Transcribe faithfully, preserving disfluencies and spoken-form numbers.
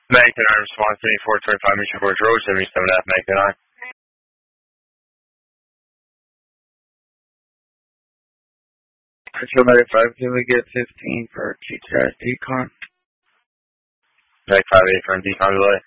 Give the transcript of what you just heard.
Magnitude nine response, four twenty-five Mission Forge Road, seventy-seven F, Magnitude nine. Control ninety-five, can we get fifteen for G T R decon? Mag five eight for decon delay.